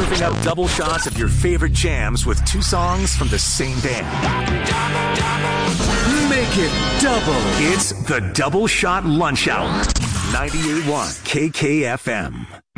serving up double shots of your favorite jams with 2 songs from the same band. Make it double. It's the Double Shot Lunch Hour. 98.1 KKFM.